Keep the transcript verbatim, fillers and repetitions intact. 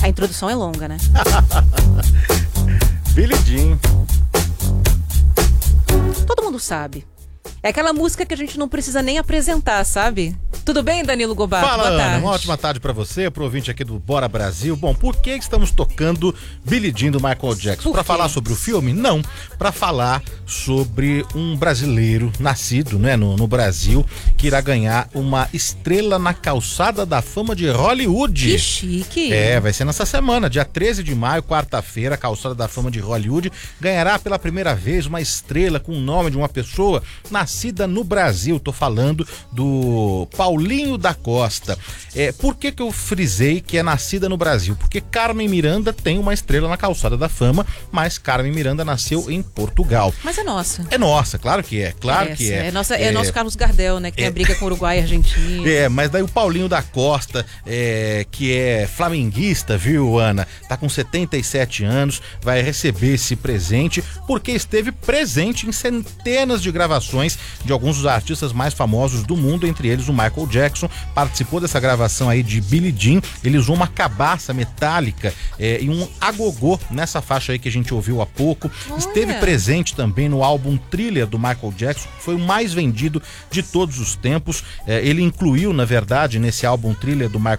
introdução é longa, né? Billie Jean. Todo mundo sabe. É aquela música que a gente não precisa nem apresentar, sabe? Tudo bem, Danilo Gobato? Fala, Boa Ana, tarde. uma ótima tarde pra você, pro ouvinte aqui do Bora Brasil. Bom, por que estamos tocando Billie Jean do Michael Jackson? Pra falar sobre o filme? Não. Pra falar sobre um brasileiro nascido, né, no, no Brasil, que irá ganhar uma estrela na calçada da fama de Hollywood. Que chique. É, vai ser nessa semana, dia treze de maio, quarta-feira, a calçada da fama de Hollywood ganhará pela primeira vez uma estrela com o nome de uma pessoa nascida no Brasil. Tô falando do Paulinho da Costa. É, por que que eu frisei que é nascida no Brasil? Porque Carmen Miranda tem uma estrela na calçada da fama, mas Carmen Miranda nasceu em Portugal. Mas é nossa. É nossa, claro que é, claro Essa, que é. É, nossa, é, é nosso Carlos Gardel, né? Que tem é, a briga com o Uruguai e Argentina. É, mas daí o Paulinho da Costa, é, que é flamenguista, viu, Ana? Tá com setenta e sete anos, vai receber esse presente porque esteve presente em centenas de gravações de alguns dos artistas mais famosos do mundo, entre eles o Michael Jackson. Participou dessa gravação aí de Billie Jean. Ele usou uma cabaça metálica é, e um agogô nessa faixa aí que a gente ouviu há pouco. Olha. Esteve presente também no álbum Thriller do Michael Jackson, que foi o mais vendido de todos os tempos. É, ele incluiu, na verdade, nesse álbum Thriller do Michael